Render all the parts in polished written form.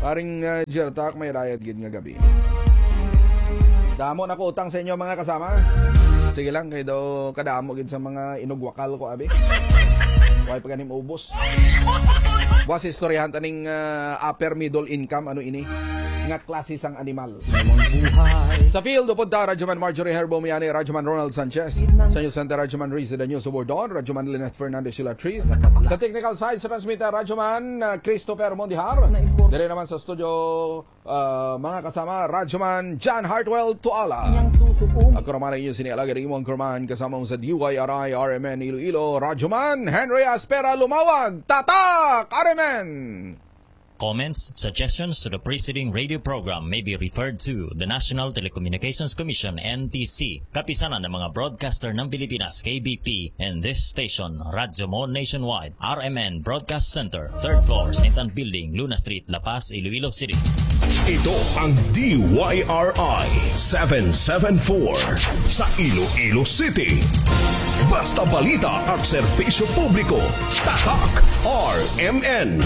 Paring Jertak may riot gid nga gabi. Damo na ko utang sa inyo mga kasama. Sige lang, kayo daw kadamo gid sa mga inugwakal ko abi. Huwag pa ganim ubos. Was istoryahan taning upper middle income, ano ini? Nga klase sang animal. Sa field, upunta Radyoman Marjorie Herbo Miani, Radyoman Ronald Sanchez. Sa News Center, Radyoman Riz de News Obordon, Radyoman Lynette Fernandez Silatris. Sa technical side, sa transmitter, Radyoman Christopher Mondihar. Dire naman sa studio, mga kasama, Radyoman John Hartwell Tuala. Ako naman ang inyong sinialaga ng imong kurman kasama sa DYRI RMN Iloilo, Radyoman Henry Aspera Lumawag. Tatak! RMN! Comments, suggestions to the preceding radio program may be referred to the National Telecommunications Commission, NTC, kapisanan ng mga broadcaster ng Pilipinas, KBP, and this station, Radyo Mo Nationwide, RMN Broadcast Center, 3rd floor, St. Anne Building, Luna Street, La Paz, Iloilo City. Ito ang DYRI 774 sa Iloilo City. Basta balita at serbisyo publiko. Tatak RMN.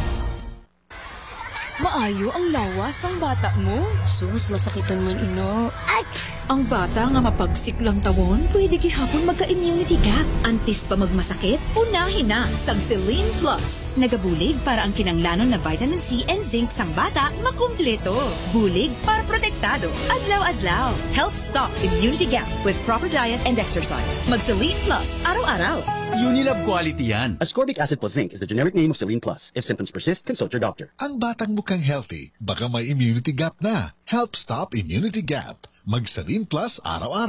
Maayo ang lawas ang bata mo. Sus, masakitan man ino. Ay! Ang bata nga mapagsik lang tawon, pwede gihapon magka-immunity gap. Antis pa magmasakit, unahin na sang Celine Plus. Nagabulig para ang kinanglanon na vitamin C and zinc sang bata makumpleto. Bulig para protektado. Adlaw-adlaw. Help stop immunity gap with proper diet and exercise. Mag-Celine Plus araw-araw. Unilab Quality yan. Ascorbic acid plus zinc is the generic name of Celine Plus. If symptoms persist, consult your doctor. Ang batang mukhang healthy, baka may immunity gap na. Help stop immunity gap. Mag-Celine Plus araw-araw.